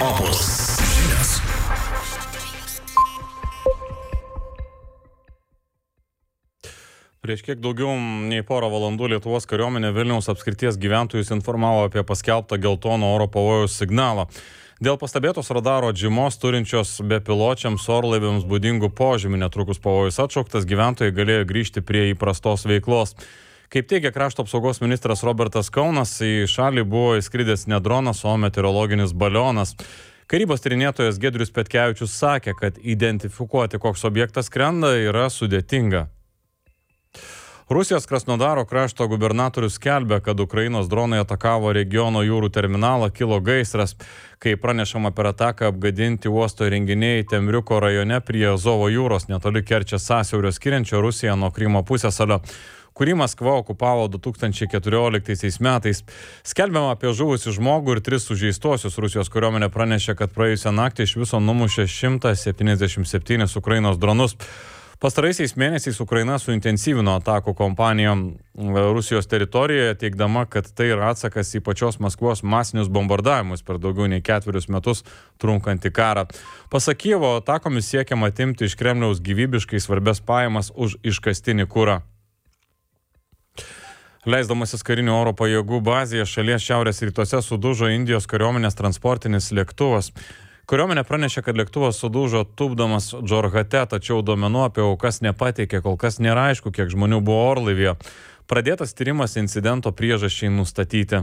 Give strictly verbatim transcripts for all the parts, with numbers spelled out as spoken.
Opus žinios. Prieš kiek daugiau nei porą valandų Lietuvos kariuomenė Vilniaus apskrities gyventojus informavo apie paskelbtą geltono oro pavojaus signalą. Dėl pastebėtos radaro džymos turinčios bepiločiams orlaiviams būdingų požymių netrukus pavojus atšauktas, gyventojai galėjo grįžti prie įprastos veiklos. Kaip teigia krašto apsaugos ministras Robertas Kaunas, į šalį buvo įskridęs ne dronas, o meteorologinis balionas. Karybos tyrinėtojas Giedrius Petkevičius sakė, kad identifikuoti, koks objektas skrenda, yra sudėtinga. Rusijos Krasnodaro krašto gubernatorius skelbia, kad Ukrainos dronai atakavo regiono jūrų terminalą, kilo gaisras. Kai pranešama per ataką apgadinti uosto įrenginiai Temriuko rajone prie Azovo jūros, netoli Kerčės sąsiaurio skiriančio Rusiją nuo Krymo pusiasalio, kurį Maskva okupavo du tūkstančiai keturioliktaisiais metais. Skelbiama apie žuvusį žmogų ir tris sužeistuosius. Rusijos kariuomenė pranešė, kad praėjusią naktį iš viso numušė šimtą septyniasdešimt septynis Ukrainos dronus. Pastaraisiais mėnesiais Ukraina suintensyvino atakų kompaniją Rusijos teritorijoje, teigdama, kad tai yra atsakas į pačios Maskvos masinius bombardavimus per daugiau nei ketverius metus trunkantį karą. Pasak Kijevo, atakomis siekiama atimti iš Kremliaus gyvybiškai svarbias pajamas už iškastinį kurą. Leisdamasis karinių oro pajėgų bazėje šalies šiaurės rytuose sudužo Indijos kariuomenės transportinis lėktuvas. Kariuomenė pranešė, kad lėktuvas sudužo tūpdamas Džorhate, tačiau duomenų apie aukas nepateikė, kol kas nėra aišku, kiek žmonių buvo orlaivyje. Pradėtas tyrimas incidento priežasčiai nustatyti.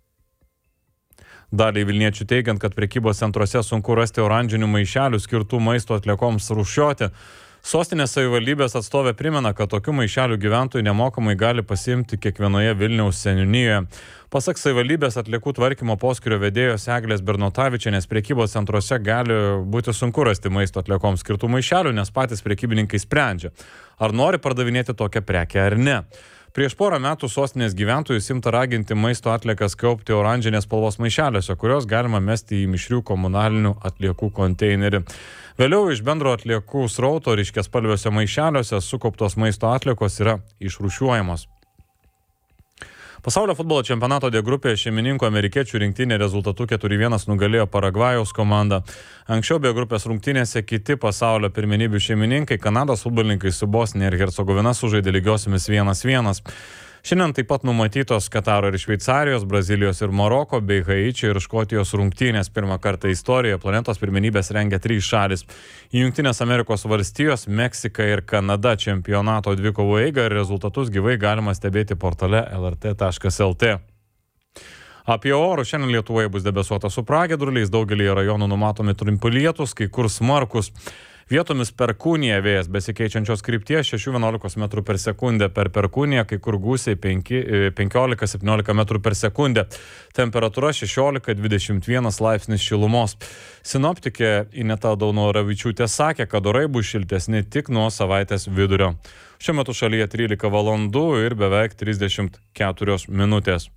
Daliai vilniečių teigiant, kad prekybos centruose sunku rasti oranžinių maišelių skirtų maisto atliekoms rūšiuoti. Sostinės savivaldybės atstovė primena, kad tokių maišelių gyventojai nemokamai gali pasiimti kiekvienoje Vilniaus seniūnijoje. Pasak savivaldybės atliekų tvarkymo poskyrio vedėjos Eglės Bernotavičienės, prekybos centruose gali būti sunku rasti maisto atliekoms skirtų maišelių, nes patys prekybininkai sprendžia, ar nori pardavinėti tokią prekę ar ne. Prieš porą metų sostinės gyventojus imta raginti maisto atliekas kaupti oranžinės spalvos maišeliuose, kurios galima mesti į mišrių komunalinių atliekų konteinerį. Vėliau iš bendro atliekų srauto ryškiaspalviuose maišeliuose sukauptos maisto atliekos yra išrūšiuojamos. Pasaulio futbolo čempionato D grupėje šeimininkų amerikiečių rinktinė rezultatu keturi vienas nugalėjo Paragvajaus komandą. Anksčiau B grupės rungtynėse kiti pasaulio pirmenybių šeimininkai Kanados futbolininkai su Bosnija ir Hercegovina sužaidė lygiosiomis vienas vienas. Šiandien taip pat numatytos Kataro ir Šveicarijos, Brazilijos ir Maroko bei Haičio ir Škotijos rungtynės. Pirmą kartą istorijoje planetos pirmenybės rengia trys šalis. Jungtinės Amerikos valstijos, Meksika ir Kanada čempionato dvikovų eigą ir rezultatus gyvai galima stebėti portale L R T taškas L T. Apie orus šiandien Lietuvoje bus debesuota su pragiedruliais, daugelį rajonų numatomi trumpi lietūs, kai kur smarkus. Vietomis perkūnija vėjas besikeičiančios krypties šeši vienuolika metrų per sekundę, per perkūniją kai kur gūsiai penkiolika septyniolika metrų per sekundę. Temperatūra šešiolika dvidešimt vienas laipsnis šilumos. Sinoptikė Ineta Daunoravičiūtė sakė, kad orai bus šiltesni tik nuo savaitės vidurio. Šiuo metu šalyje trylika valandų ir beveik trisdešimt keturios minutės.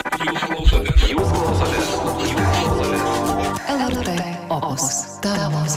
L R T Opus, tavo